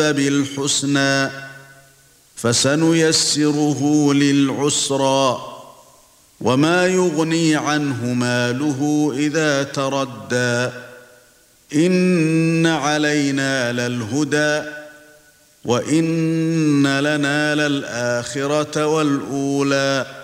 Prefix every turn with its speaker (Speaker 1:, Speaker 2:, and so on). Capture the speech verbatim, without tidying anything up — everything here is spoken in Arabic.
Speaker 1: بالحسنى فسنيسره للعسرى وما يغني عنه ماله إذا تردى إن علينا للهدى وإن لنا للآخرة والأولى